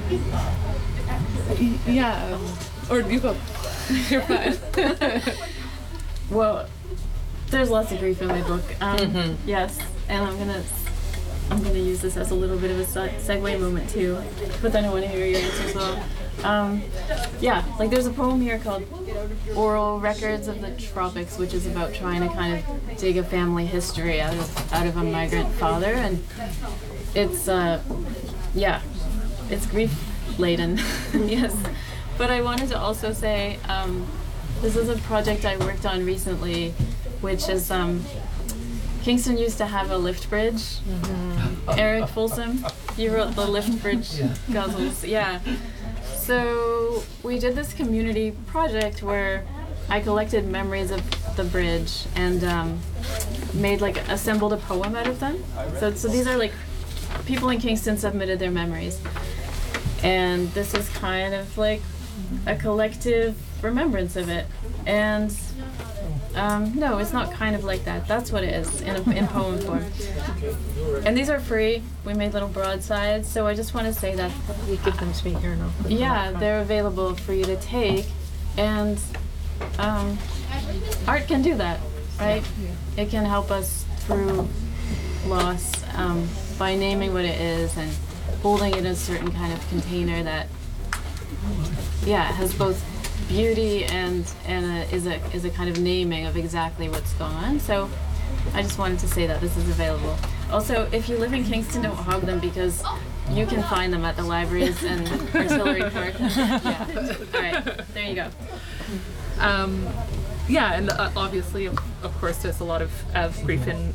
Yeah, or you go. You're fine. Well, there's lots of grief in my book. Yes, and I'm gonna use this as a little bit of a segue moment too, but then I want to hear your answer as well. Yeah, like there's a poem here called Oral Records of the Tropics, which is about trying to kind of dig a family history out of a migrant father, and it's it's grief laden. Yes, but I wanted to also say this is a project I worked on recently, which is Kingston used to have a lift bridge. Eric Folsom, you wrote the lift bridge guzzles. Yeah. So we did this community project where I collected memories of the bridge and assembled a poem out of them. So these are like people in Kingston submitted their memories, and this is kind of like a collective remembrance of it. And no, it's not kind of like that. That's what it is in poem form. And these are free. We made little broadsides. So I just want to say that You give them to me here now. yeah, they're available for you to take, and art can do that, right? It can help us through loss by naming what it is and holding it in a certain kind of container that, has both beauty and is a kind of naming of exactly what's going on. So I just wanted to say that this is available. Also, if you live in Kingston, don't hog them because you can find them at the libraries and Artillery Park. Yeah. All right. There you go. And obviously, of course, there's a lot of grief in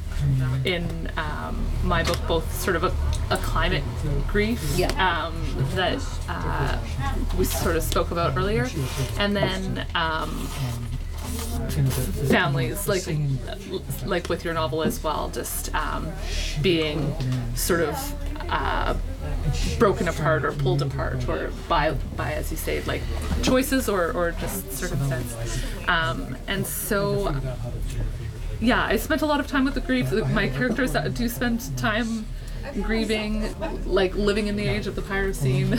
my book, both sort of a climate grief that we sort of spoke about earlier, and then families, like with your novel as well, just being sort of broken apart or pulled apart or by as you say, like choices or just circumstance. And so I spent a lot of time with the grief. My characters do spend time grieving, like living in the age of the Pyrocene.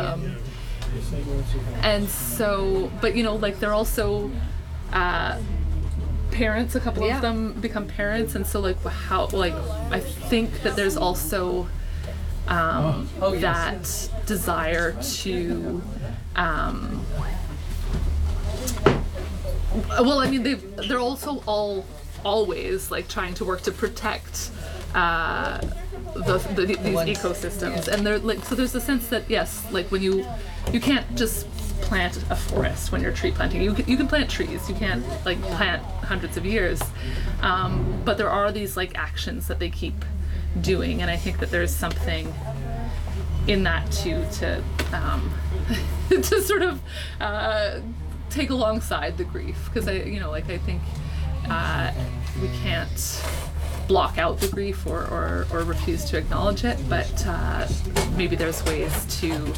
And so, but like they're also parents. A couple of them become parents, and so like how, like I think that there's also that desire to well, I mean they're also always like trying to work to protect these ecosystems, and they're like, so there's a sense that yes, like when you can't just plant a forest when you're tree planting. You can plant trees, you can't like plant hundreds of years, but there are these like actions that they keep doing, and I think that there's something in that too to to sort of take alongside the grief, because I think we can't block out the grief or refuse to acknowledge it, but maybe there's ways to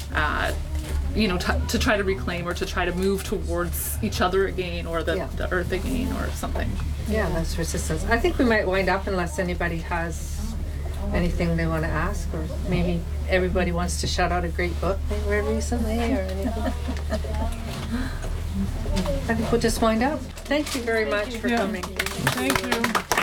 to try to reclaim or to try to move towards each other again, or the earth again, or something. Yeah, that's resistance. I think we might wind up unless anybody has anything they want to ask, or maybe everybody wants to shout out a great book they read recently or anything. I think we'll just wind up. Thank you very much for coming. Thank you.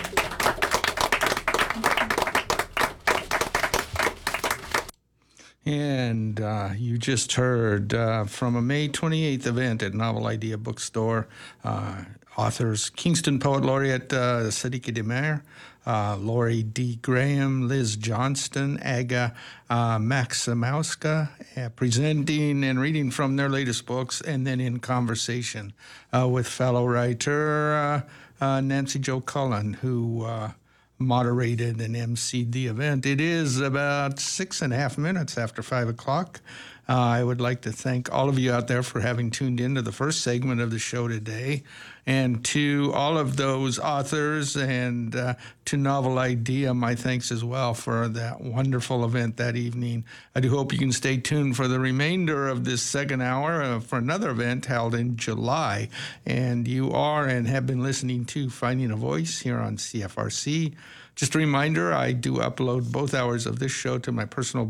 And you just heard from a May 28th event at Novel Idea Bookstore, authors Kingston Poet Laureate Sadiqa Demer, Laurie D. Graham, Liz Johnston, Aga Maximowska, presenting and reading from their latest books, and then in conversation with fellow writer Nancy Jo Cullen, who moderated and emceed the event. It is about 6.5 minutes after 5 o'clock. I would like to thank all of you out there for having tuned in to the first segment of the show today, and to all of those authors and to Novel Idea, my thanks as well for that wonderful event that evening. I do hope you can stay tuned for the remainder of this second hour for another event held in July. And you are and have been listening to Finding a Voice here on CFRC. Just a reminder, I do upload both hours of this show to my personal